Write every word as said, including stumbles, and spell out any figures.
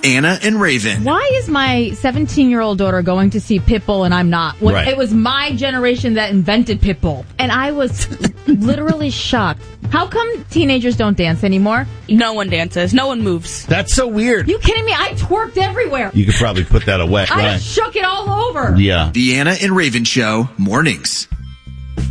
Anna and Raven. Why is my seventeen-year-old daughter going to see Pitbull and I'm not? When Right. It was my generation that invented Pitbull. And I was literally shocked. How come teenagers don't dance anymore? No one dances. No one moves. That's so weird. You kidding me? I twerked everywhere. You could probably put that away. I Right. shook it all over. Yeah. The Anna and Raven Show, mornings.